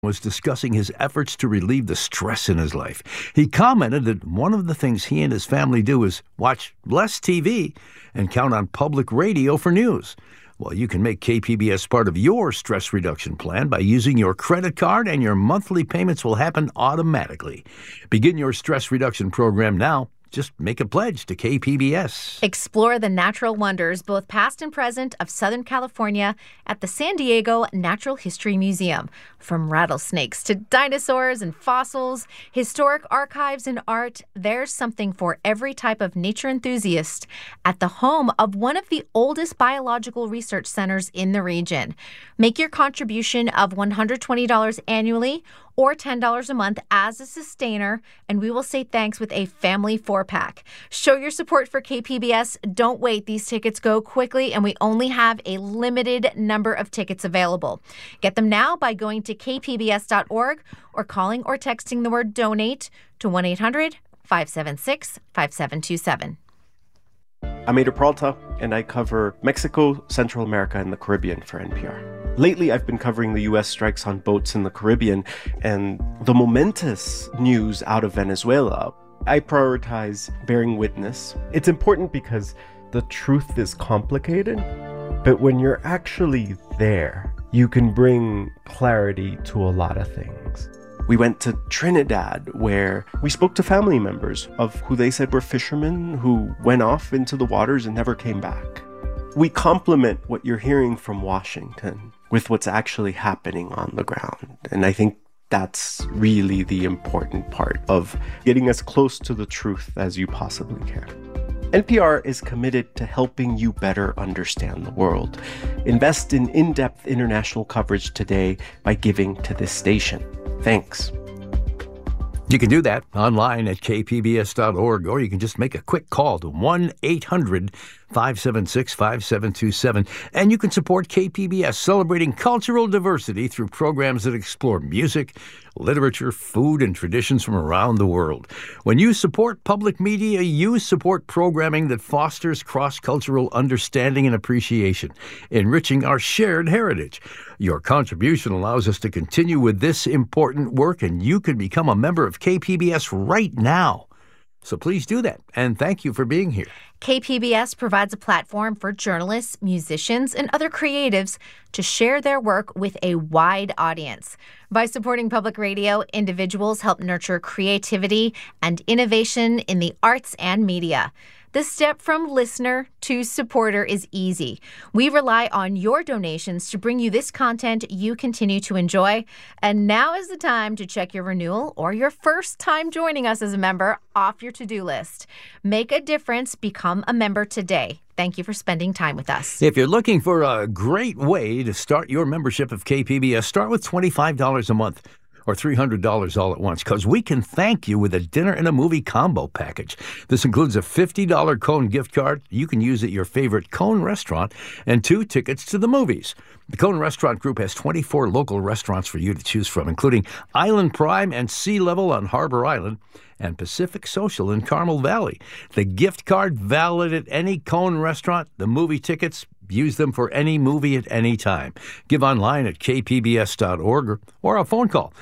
was discussing his efforts to relieve the stress in his life. He commented that one of the things he and his family do is watch less TV and count on public radio for news. Well, you can make KPBS part of your stress reduction plan by using your credit card, and your monthly payments will happen automatically. Begin your stress reduction program now. Just make a pledge to KPBS. Explore the natural wonders, both past and present, of Southern California at the San Diego Natural History Museum. From rattlesnakes to dinosaurs and fossils, historic archives and art, there's something for every type of nature enthusiast at the home of one of the oldest biological research centers in the region. Make your contribution of $120 annually or $10 a month as a sustainer, and we will say thanks with a family 4-pack. Show your support for KPBS. Don't wait. These tickets go quickly, and we only have a limited number of tickets available. Get them now by going to kpbs.org or calling or texting the word donate to 1-800-576-5727. I'm Ada Peralta, and I cover Mexico, Central America, and the Caribbean for NPR. Lately, I've been covering the U.S. strikes on boats in the Caribbean and the momentous news out of Venezuela. I prioritize bearing witness. It's important because the truth is complicated, but when you're actually there, you can bring clarity to a lot of things. We went to Trinidad, where we spoke to family members of who they said were fishermen who went off into the waters and never came back. We complement what you're hearing from Washington with what's actually happening on the ground. And I think that's really the important part of getting as close to the truth as you possibly can. NPR is committed to helping you better understand the world. Invest in in-depth international coverage today by giving to this station. Thanks. You can do that online at kpbs.org, or you can just make a quick call to 1-800-576-5727. And you can support KPBS, celebrating cultural diversity through programs that explore music, literature, food, and traditions from around the world. When you support public media, you support programming that fosters cross-cultural understanding and appreciation, enriching our shared heritage. Your contribution allows us to continue with this important work, and you can become a member of KPBS right now. So please do that, and thank you for being here. KPBS provides a platform for journalists, musicians, and other creatives to share their work with a wide audience. By supporting public radio, individuals help nurture creativity and innovation in the arts and media. The step from listener to supporter is easy. We rely on your donations to bring you this content you continue to enjoy. And now is the time to check your renewal or your first time joining us as a member off your to-do list. Make a difference. Become a member today. Thank you for spending time with us. If you're looking for a great way to start your membership of KPBS, start with $25 a month. Or $300 all at once, because we can thank you with a dinner and a movie combo package. This includes a $50 Cone gift card you can use at your favorite Cone restaurant and 2 tickets to the movies. The Cone Restaurant Group has 24 local restaurants for you to choose from, including Island Prime and Sea Level on Harbor Island and Pacific Social in Carmel Valley. The gift card valid at any Cone restaurant. The movie tickets, use them for any movie at any time. Give online at kpbs.org or a phone call,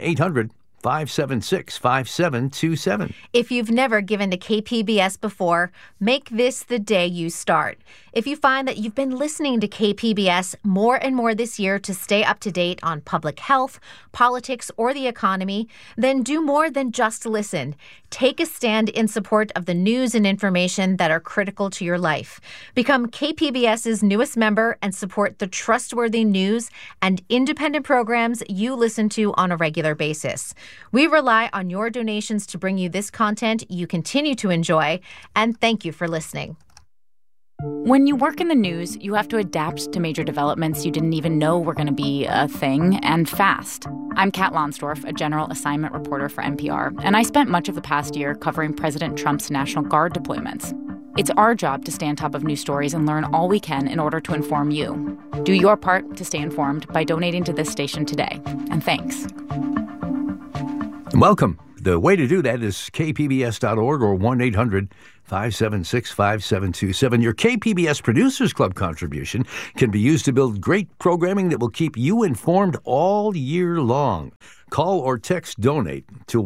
1-800-576-5727. If you've never given to KPBS before, make this the day you start. If you find that you've been listening to KPBS more and more this year to stay up to date on public health, politics, or the economy, then do more than just listen. Take a stand in support of the news and information that are critical to your life. Become KPBS's newest member and support the trustworthy news and independent programs you listen to on a regular basis. We rely on your donations to bring you this content you continue to enjoy, and thank you for listening. When you work in the news, you have to adapt to major developments you didn't even know were going to be a thing, and fast. I'm Kat Lonsdorf, a general assignment reporter for NPR, and I spent much of the past year covering President Trump's National Guard deployments. It's our job to stay on top of news stories and learn all we can in order to inform you. Do your part to stay informed by donating to this station today. And thanks. Welcome. The way to do that is kpbs.org or 800-576-5727. Your KPBS Producers Club contribution can be used to build great programming that will keep you informed all year long. Call or text DONATE to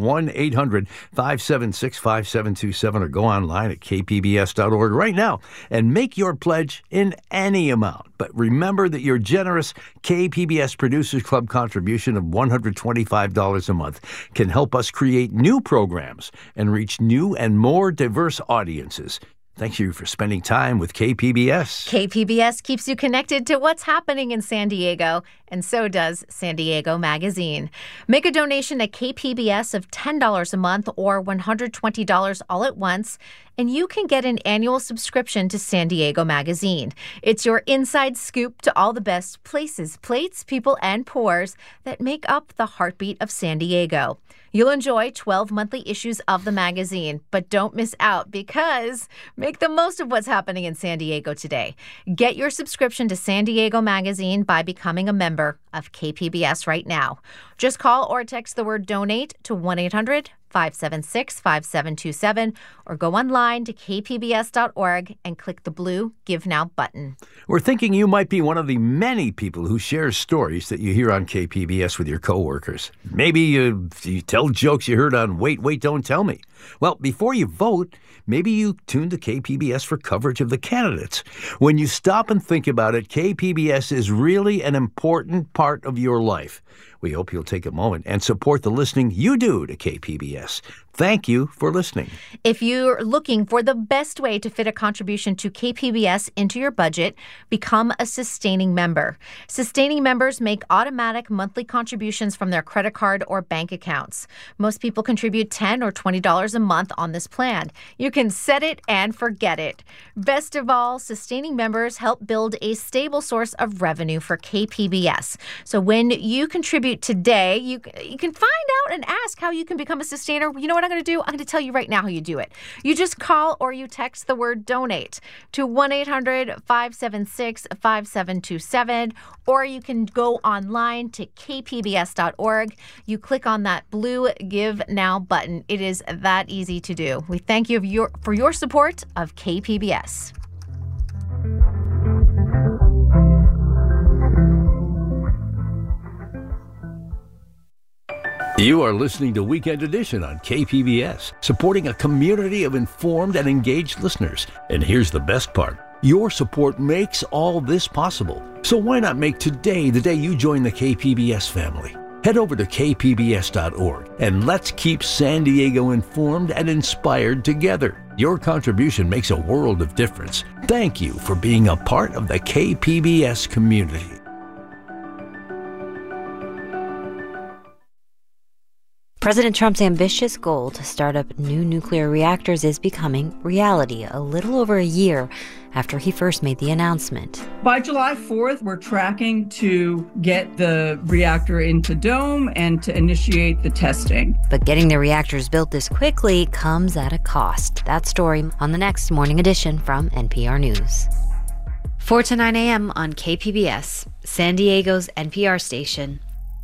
1-800-576-5727 or go online at kpbs.org right now and make your pledge in any amount. But remember that your generous KPBS Producers Club contribution of $125 a month can help us create new programs and reach new and more diverse audiences. Thank you for spending time with KPBS. KPBS keeps you connected to what's happening in San Diego, and so does San Diego Magazine. Make a donation at KPBS of $10 a month or $120 all at once, and you can get an annual subscription to San Diego Magazine. It's your inside scoop to all the best places, plates, people, and pours that make up the heartbeat of San Diego. You'll enjoy 12 monthly issues of the magazine, but don't miss out because make the most of what's happening in San Diego today. Get your subscription to San Diego Magazine by becoming a member of KPBS right now. Just call or text the word DONATE to 1-800-576-5727 or go online to kpbs.org and click the blue Give Now button. We're thinking you might be one of the many people who share stories that you hear on KPBS with your coworkers. Maybe you tell jokes you heard on Wait, Don't Tell Me. Well, before you vote, maybe you tune to KPBS for coverage of the candidates. When you stop and think about it, KPBS is really an important part of your life. We hope you'll take a moment and support the listening you do to KPBS. Thank you for listening. If you're looking for the best way to fit a contribution to KPBS into your budget, become a sustaining member. Sustaining members make automatic monthly contributions from their credit card or bank accounts. Most people contribute $10 or $20 a month on this plan. You can set it and forget it. Best of all, sustaining members help build a stable source of revenue for KPBS. So when you contribute today, you can find out and ask how you can become a sustainer. You know what I'm going to do? I'm going to tell you right now how you do it. You just call or you text the word DONATE to 1-800-576-5727, or you can go online to kpbs.org. You click on that blue Give Now button. It is that easy to do. We thank you for your support of KPBS. You are listening to Weekend Edition on KPBS, supporting a community of informed and engaged listeners. And here's the best part. Your support makes all this possible. So why not make today the day you join the KPBS family? Head over to kpbs.org and let's keep San Diego informed and inspired together. Your contribution makes a world of difference. Thank you for being a part of the KPBS community. President Trump's ambitious goal to start up new nuclear reactors is becoming reality a little over a year after he first made the announcement. By July 4th, we're tracking to get the reactor into Dome and to initiate the testing. But getting the reactors built this quickly comes at a cost. That story on the next Morning Edition from NPR News. 4 to 9 a.m. on KPBS, San Diego's NPR station.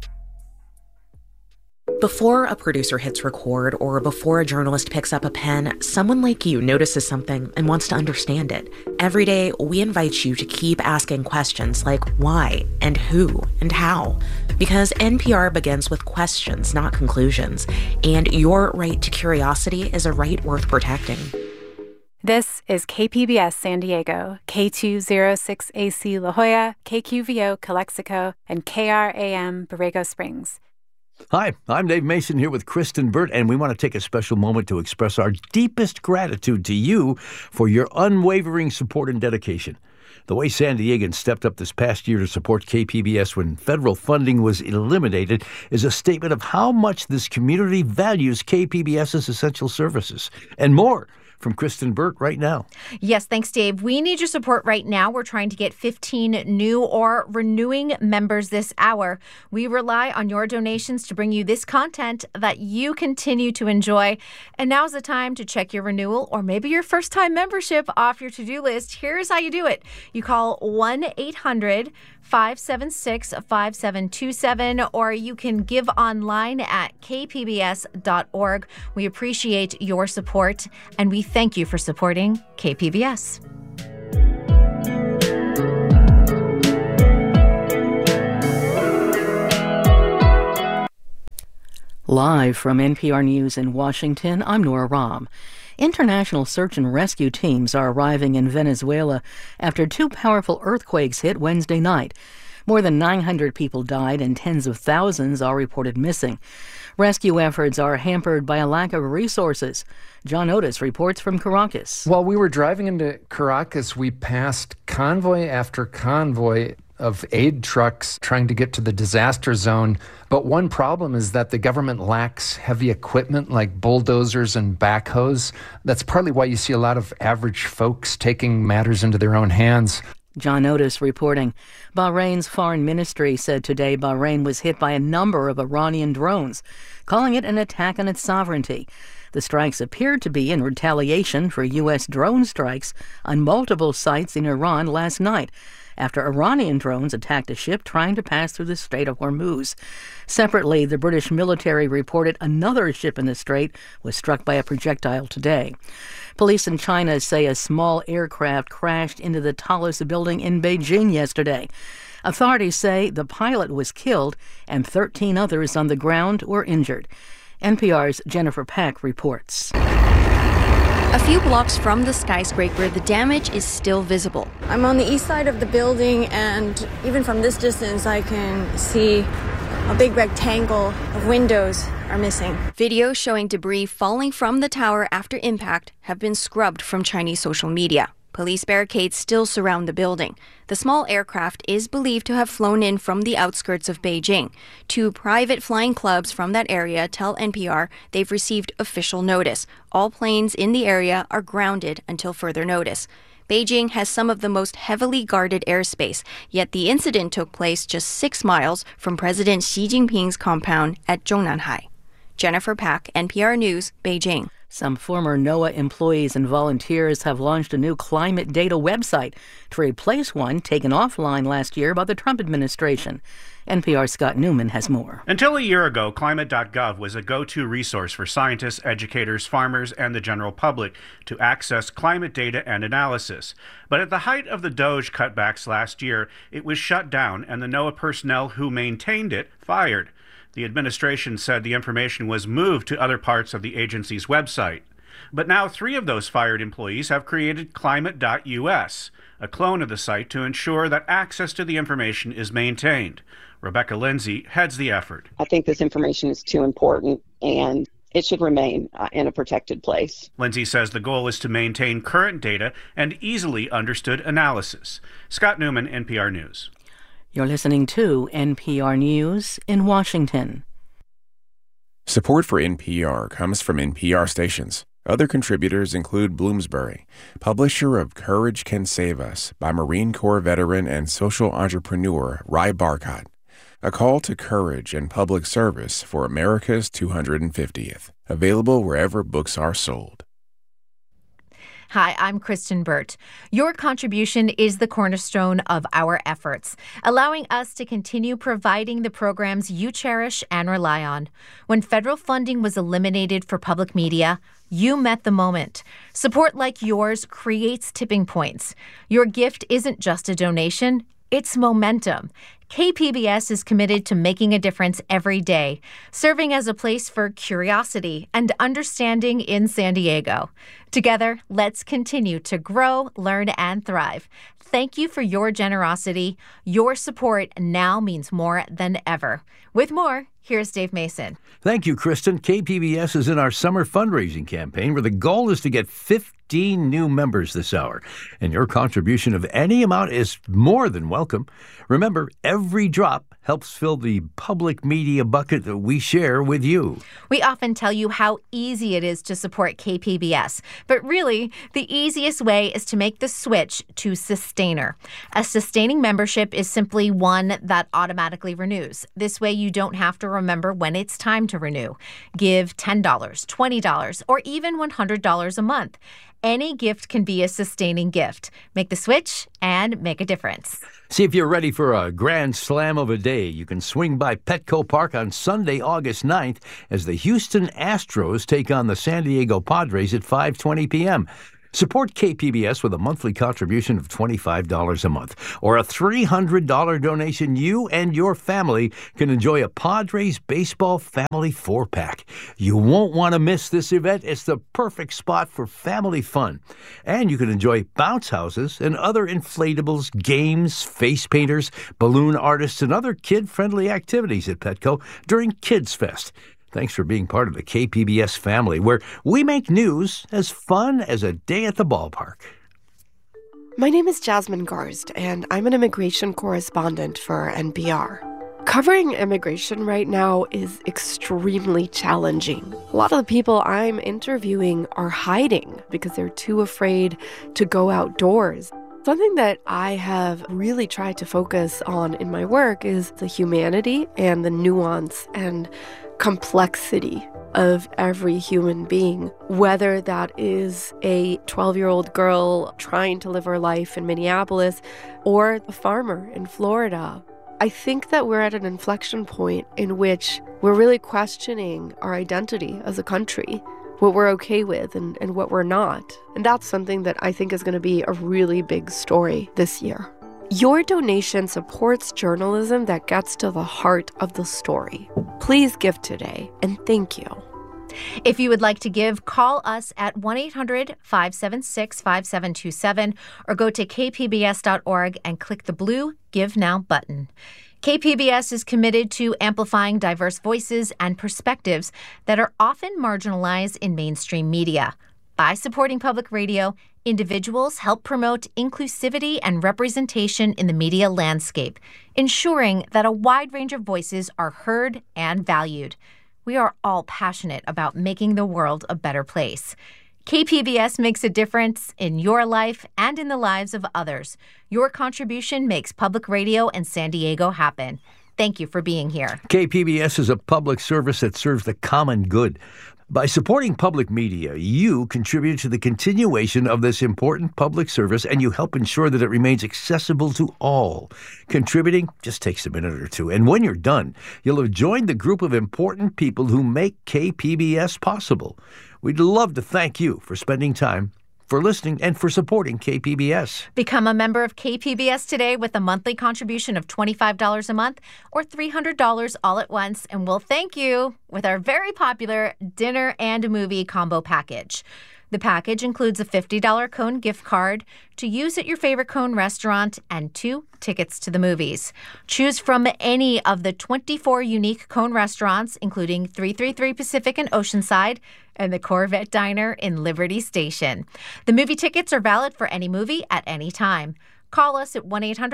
Before a producer hits record or before a journalist picks up a pen, someone like you notices something and wants to understand it. Every day, we invite you to keep asking questions like why and who and how. Because NPR begins with questions, not conclusions. And your right to curiosity is a right worth protecting. This is KPBS San Diego, K206AC La Jolla, KQVO Calexico, and KRAM Borrego Springs. Hi, I'm Dave Mason here with Kristen Burt, and we want to take a special moment to express our deepest gratitude to you for your unwavering support and dedication. The way San Diegans stepped up this past year to support KPBS when federal funding was eliminated is a statement of how much this community values KPBS's essential services. And more from Kristen Burt right now. Yes, thanks, Dave. We need your support right now. We're trying to get 15 new or renewing members this hour. We rely on your donations to bring you this content that you continue to enjoy. And now's the time to check your renewal or maybe your first-time membership off your to-do list. Here's how you do it. You call 1-800-576-5727, or you can give online at kpbs.org. We appreciate your support, and we thank you for supporting KPBS. Live from NPR News in Washington, I'm Nora Rahm. International search and rescue teams are arriving in Venezuela after two powerful earthquakes hit Wednesday night. More than 900 people died and tens of thousands are reported missing. Rescue efforts are hampered by a lack of resources. John Otis reports from Caracas. While we were driving into Caracas, we passed convoy after convoy of aid trucks trying to get to the disaster zone. But one problem is that the government lacks heavy equipment like bulldozers and backhoes. That's partly why you see a lot of average folks taking matters into their own hands. John Otis reporting. Bahrain's foreign ministry said today Bahrain was hit by a number of Iranian drones, calling it an attack on its sovereignty. The strikes appeared to be in retaliation for U.S. drone strikes on multiple sites in Iran last night, after Iranian drones attacked a ship trying to pass through the Strait of Hormuz. Separately, the British military reported another ship in the strait was struck by a projectile today. Police in China say a small aircraft crashed into the tallest building in Beijing yesterday. Authorities say the pilot was killed and 13 others on the ground were injured. NPR's Jennifer Peck reports. A few blocks from the skyscraper, the damage is still visible. I'm on the east side of the building, and even from this distance, I can see a big rectangle of windows are missing. Videos showing debris falling from the tower after impact have been scrubbed from Chinese social media. Police barricades still surround the building. The small aircraft is believed to have flown in from the outskirts of Beijing. Two private flying clubs from that area tell NPR they've received official notice. All planes in the area are grounded until further notice. Beijing has some of the most heavily guarded airspace, yet the incident took place just 6 miles from President Xi Jinping's compound at Zhongnanhai. Jennifer Pack, NPR News, Beijing. Some former NOAA employees and volunteers have launched a new climate data website to replace one taken offline last year by the Trump administration. NPR's Scott Newman has more. Until a year ago, climate.gov was a go-to resource for scientists, educators, farmers, and the general public to access climate data and analysis. But at the height of the DOGE cutbacks last year, it was shut down and the NOAA personnel who maintained it fired. The administration said the information was moved to other parts of the agency's website. But now 3 of those fired employees have created climate.us, a clone of the site to ensure that access to the information is maintained. Rebecca Lindsay heads the effort. I think this information is too important and it should remain in a protected place. Lindsay says the goal is to maintain current data and easily understood analysis. Scott Newman, NPR News. You're listening to NPR News in Washington. Support for NPR comes from NPR stations. Other contributors include Bloomsbury, publisher of Courage Can Save Us by Marine Corps veteran and social entrepreneur Rai Barkat. A call to courage and public service for America's 250th. Available wherever books are sold. Hi, I'm Kristen Burt. Your contribution is the cornerstone of our efforts, allowing us to continue providing the programs you cherish and rely on. When federal funding was eliminated for public media, you met the moment. Support like yours creates tipping points. Your gift isn't just a donation, it's momentum. KPBS is committed to making a difference every day, serving as a place for curiosity and understanding in San Diego. Together, let's continue to grow, learn, and thrive. Thank you for your generosity. Your support now means more than ever. With more, here's Dave Mason. Thank you, Kristen. KPBS is in our summer fundraising campaign where the goal is to get 15 new members this hour. And your contribution of any amount is more than welcome. Remember, every drop helps fill the public media bucket that we share with you. We often tell you how easy it is to support KPBS, but really, the easiest way is to make the switch to Sustainer. A sustaining membership is simply one that automatically renews. This way, you don't have to remember when it's time to renew. Give $10, $20, or even $100 a month. Any gift can be a sustaining gift. Make the switch and make a difference. See if you're ready for a grand slam of a day. You can swing by Petco Park on Sunday, August 9th, as the Houston Astros take on the San Diego Padres at 5:20 p.m. Support KPBS with a monthly contribution of $25 a month or a $300 donation. You and your family can enjoy a Padres baseball family 4-pack. You won't want to miss this event. It's the perfect spot for family fun. And you can enjoy bounce houses and other inflatables, games, face painters, balloon artists, and other kid-friendly activities at Petco during Kids Fest. Thanks for being part of the KPBS family, where we make news as fun as a day at the ballpark. My name is Jasmine Garst, and I'm an immigration correspondent for NPR. Covering immigration right now is extremely challenging. A lot of the people I'm interviewing are hiding because they're too afraid to go outdoors. Something that I have really tried to focus on in my work is the humanity and the nuance and complexity of every human being, whether that is a 12-year-old girl trying to live her life in Minneapolis or a farmer in Florida. I think that we're at an inflection point in which we're really questioning our identity as a country, what we're okay with and what we're not. And that's something that I think is going to be a really big story this year. Your donation supports journalism that gets to the heart of the story. Please give today, and thank you. If you would like to give, call us at 1-800-576-5727 or go to kpbs.org and click the blue Give Now button. KPBS is committed to amplifying diverse voices and perspectives that are often marginalized in mainstream media. By supporting public radio, individuals help promote inclusivity and representation in the media landscape, ensuring that a wide range of voices are heard and valued. We are all passionate about making the world a better place. KPBS makes a difference in your life and in the lives of others. Your contribution makes public radio in San Diego happen. Thank you for being here. KPBS is a public service that serves the common good. By supporting public media, you contribute to the continuation of this important public service, and you help ensure that it remains accessible to all. Contributing just takes a minute or two, and when you're done, you'll have joined the group of important people who make KPBS possible. We'd love to thank you for spending time, for listening, and for supporting KPBS. Become a member of KPBS today with a monthly contribution of $25 a month or $300 all at once, and we'll thank you with our very popular dinner and a movie combo package. The package includes a $50 Cone gift card to use at your favorite Cone restaurant and 2 tickets to the movies. Choose from any of the 24 unique Cone restaurants, including 333 Pacific in Oceanside and the Corvette Diner in Liberty Station. The movie tickets are valid for any movie at any time. Call us at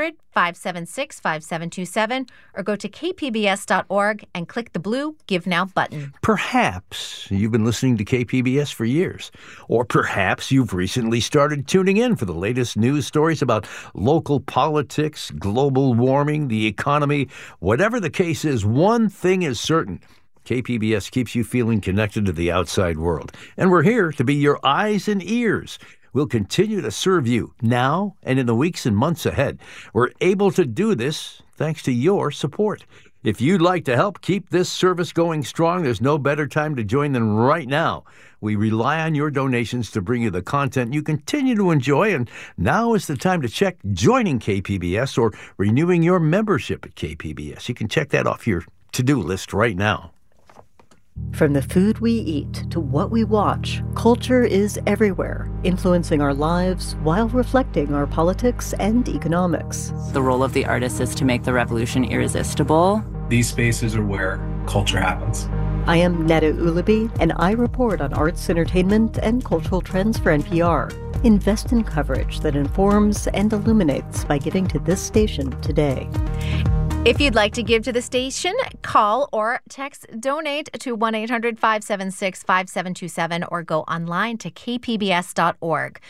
1-800-576-5727 or go to kpbs.org and click the blue Give Now button. Perhaps you've been listening to KPBS for years, or perhaps you've recently started tuning in for the latest news stories about local politics, global warming, the economy. Whatever the case is, one thing is certain. KPBS keeps you feeling connected to the outside world, and we're here to be your eyes and ears. We'll continue to serve you now and in the weeks and months ahead. We're able to do this thanks to your support. If you'd like to help keep this service going strong, there's no better time to join than right now. We rely on your donations to bring you the content you continue to enjoy, and now is the time to check joining KPBS or renewing your membership at KPBS. You can check that off your to-do list right now. From the food we eat to what we watch, culture is everywhere, influencing our lives while reflecting our politics and economics. The role of the artist is to make the revolution irresistible. These spaces are where culture happens. I am Netta Ulaby, and I report on arts, entertainment, and cultural trends for NPR. Invest in coverage that informs and illuminates by giving to this station today. If you'd like to give to the station, call or text donate to 1-800-576-5727 or go online to kpbs.org.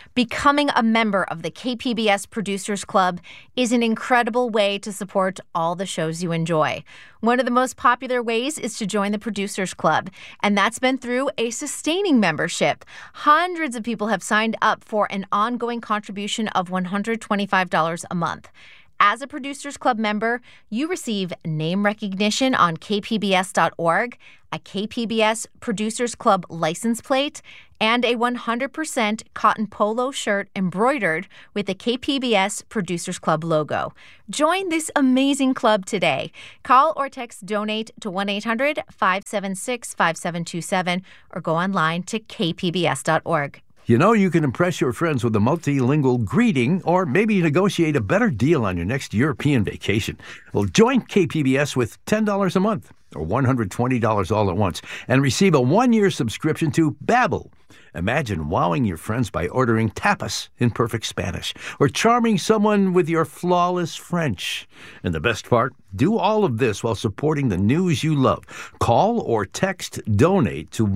Becoming a member of the KPBS Producers Club is an incredible way to support all the shows you enjoy. One of the most popular ways is to join the Producers Club, and that's been through a sustaining membership. Hundreds of people have signed up for an ongoing contribution of $125 a month. As a Producers Club member, you receive name recognition on kpbs.org, a KPBS Producers Club license plate, and a 100% cotton polo shirt embroidered with the KPBS Producers Club logo. Join this amazing club today. Call or text DONATE to 1-800-576-5727 or go online to kpbs.org. You know, you can impress your friends with a multilingual greeting or maybe negotiate a better deal on your next European vacation. Well, join KPBS with $10 a month or $120 all at once and receive a 1-year subscription to Babbel. Imagine wowing your friends by ordering tapas in perfect Spanish or charming someone with your flawless French. And the best part, do all of this while supporting the news you love. Call or text DONATE to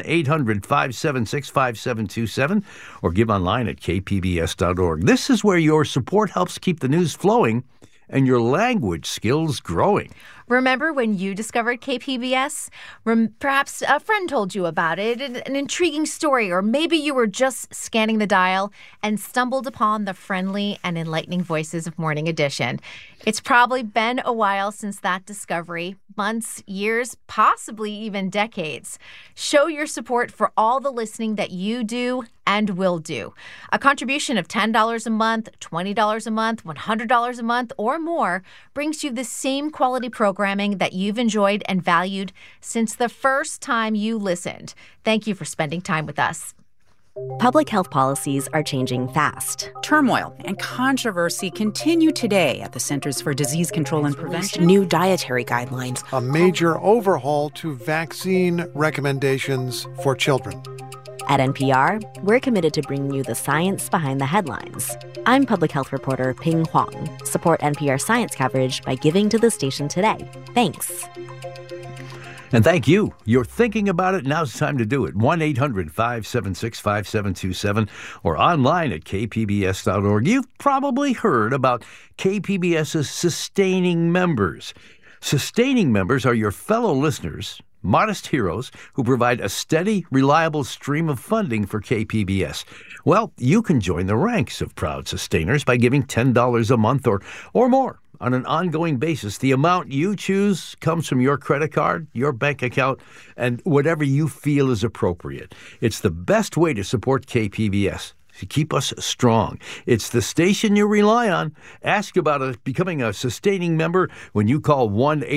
1-800-576-5727 or give online at kpbs.org. This is where your support helps keep the news flowing and your language skills growing. Remember when you discovered KPBS? Perhaps a friend told you about it, an intriguing story, or maybe you were just scanning the dial and stumbled upon the friendly and enlightening voices of Morning Edition. It's probably been a while since that discovery, months, years, possibly even decades. Show your support for all the listening that you do and will do. A contribution of $10 a month, $20 a month, $100 a month, or more brings you the same quality programming that you've enjoyed and valued since the first time you listened. Thank you for spending time with us. Public health policies are changing fast. Turmoil and controversy continue today at the Centers for Disease Control and Prevention. New dietary guidelines. A major overhaul to vaccine recommendations for children. At NPR, we're committed to bringing you the science behind the headlines. I'm public health reporter Ping Huang. Support NPR science coverage by giving to the station today. Thanks. And thank you. You're thinking about it. Now's the time to do it. 1-800-576-5727 or online at kpbs.org. You've probably heard about KPBS's sustaining members. Sustaining members are your fellow listeners, modest heroes who provide a steady, reliable stream of funding for KPBS. Well, you can join the ranks of proud sustainers by giving $10 a month or more. On an ongoing basis, the amount you choose comes from your credit card, your bank account, and whatever you feel is appropriate. It's the best way to support KPBS, to keep us strong. It's the station you rely on. Ask about becoming a sustaining member when you call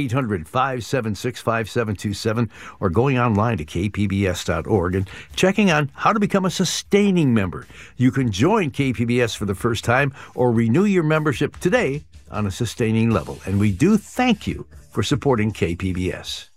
1-800-576-5727 or going online to kpbs.org and checking on how to become a sustaining member. You can join KPBS for the first time or renew your membership today on a sustaining level. And we do thank you for supporting KPBS.